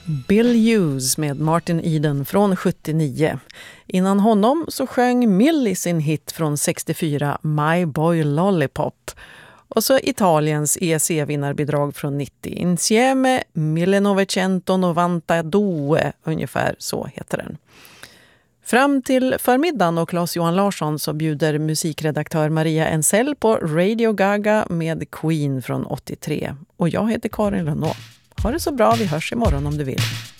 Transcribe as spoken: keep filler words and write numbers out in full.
Bill Hughes med Martin Eden från sjuttionio. Innan honom så sjöng Millie sin hit från sextiofyra, My Boy Lollipop. Och så Italiens E C-vinnarbidrag från nittio, Insieme millenovecentonovantadue, ungefär så heter den. Fram till förmiddagen och Claes-Johan Larsson så bjuder musikredaktör Maria Ensell på Radio Gaga med Queen från åttiotre. Och jag heter Karin Renaud. Ha det så bra, vi hörs imorgon om du vill.